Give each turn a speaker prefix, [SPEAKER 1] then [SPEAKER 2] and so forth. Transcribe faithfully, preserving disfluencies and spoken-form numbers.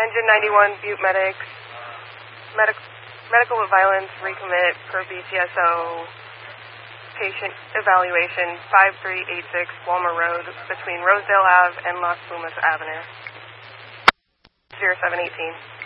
[SPEAKER 1] Engine ninety-one, Butte Medics, medic, medical violence, recommit per B C S O, patient evaluation, five three eight six Walmer Road, between Rosedale Ave and Las Plumas Avenue. zero seven eighteen.